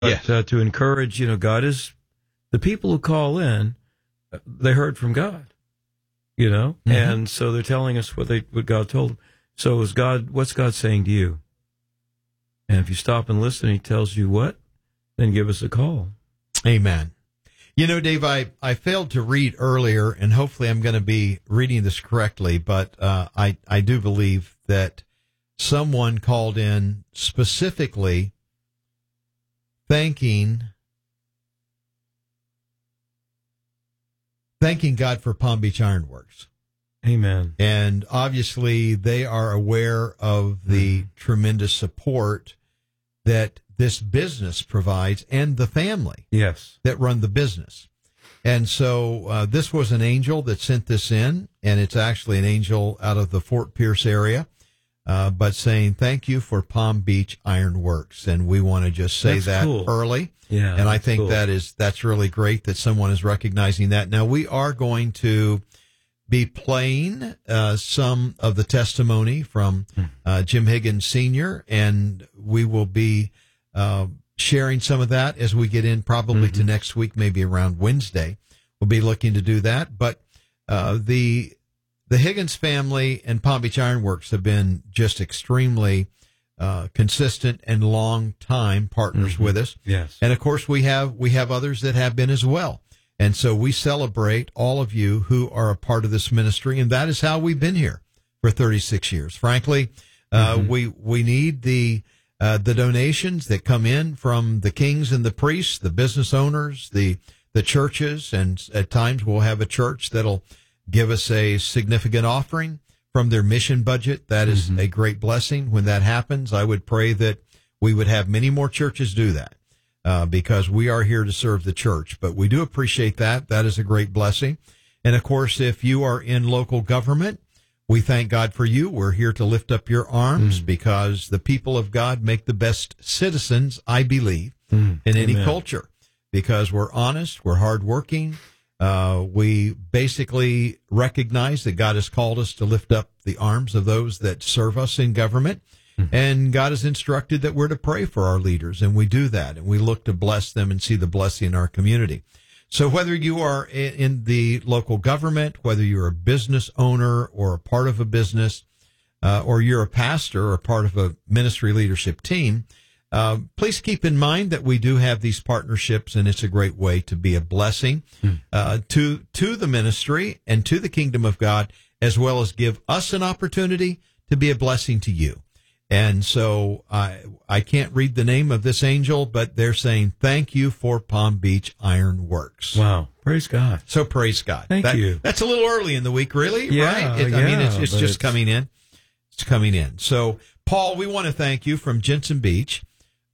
But to encourage, God is, the people who call in, they heard from God, and so they're telling us what God told them. So what's God saying to you? And if you stop and listen, he tells you what, then give us a call. Amen. Dave, I failed to read earlier, and hopefully I'm going to be reading this correctly, but I do believe that someone called in specifically thanking God for Palm Beach Ironworks. Amen. And obviously they are aware of the tremendous support that this business provides and the family that run the business. And so this was an angel that sent this in, and it's actually an angel out of the Fort Pierce area, but saying thank you for Palm Beach Ironworks. And we want to just say that cool. Early. Yeah, and I think cool. that's really great that someone is recognizing that. Now, we are going to be playing some of the testimony from Jim Higgins Sr., and we will be sharing some of that as we get in probably to next week, maybe around Wednesday. We'll be looking to do that. But the Higgins family and Palm Beach Ironworks have been just extremely consistent and long time partners with us. Yes. And of course we have others that have been as well. And so we celebrate all of you who are a part of this ministry, and that is how we've been here for 36 years. Frankly, we need the donations that come in from the kings and the priests, the business owners, the churches, and at times we'll have a church that'll give us a significant offering from their mission budget. That is a great blessing. When that happens, I would pray that we would have many more churches do that. Because we are here to serve the church. But we do appreciate that. That is a great blessing. And, of course, if you are in local government, we thank God for you. We're here to lift up your arms because the people of God make the best citizens, I believe, in any culture. Because we're honest, we're hardworking. We basically recognize that God has called us to lift up the arms of those that serve us in government. And God has instructed that we're to pray for our leaders, and we do that, and we look to bless them and see the blessing in our community. So whether you are in the local government, whether you're a business owner or a part of a business, or you're a pastor or a part of a ministry leadership team, please keep in mind that we do have these partnerships, and it's a great way to be a blessing to the ministry and to the kingdom of God, as well as give us an opportunity to be a blessing to you. And so I can't read the name of this angel, but they're saying thank you for Palm Beach Ironworks. Wow. Praise God. So praise God. Thank you. That's a little early in the week, really, yeah, right? I mean, it's just coming in. It's coming in. So, Paul, we want to thank you from Jensen Beach,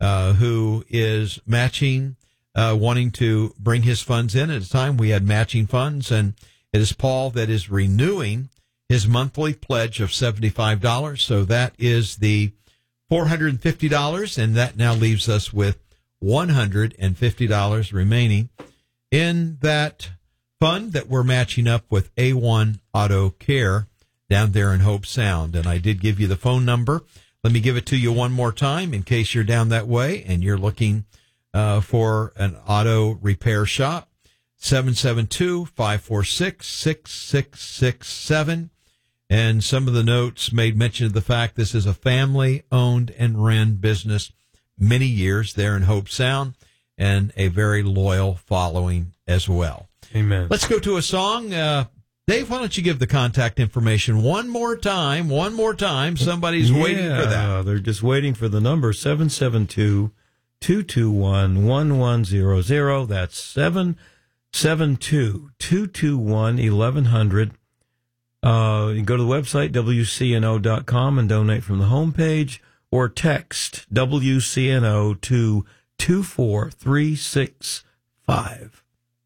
who is matching, wanting to bring his funds in. At the time, we had matching funds, and it is Paul that is renewing his monthly pledge of $75. So that is the $450, and that now leaves us with $150 remaining in that fund that we're matching up with A1 Auto Care down there in Hope Sound. And I did give you the phone number. Let me give it to you one more time in case you're down that way and you're looking for an auto repair shop. 772-546-6667. And some of the notes made mention of the fact this is a family-owned and ran business, many years there in Hope Sound, and a very loyal following as well. Amen. Let's go to a song. Dave, why don't you give the contact information one more time? Somebody's waiting for that. They're just waiting for the number, 772-221-1100. That's 772-221-1100. You can go to the website, WCNO.com, and donate from the homepage, or text WCNO to 24365.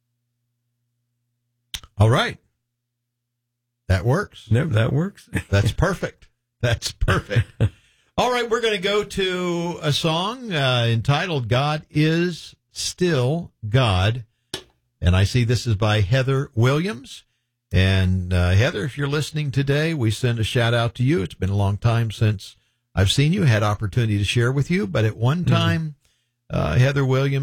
All right. That works. That works. That's perfect. That's perfect. All right, we're going to go to a song entitled God is Still God. And I see this is by Heather Williams. And Heather, if you're listening today, we send a shout out to you. It's been a long time since I've seen you, had opportunity to share with you, but at one time Heather Williams.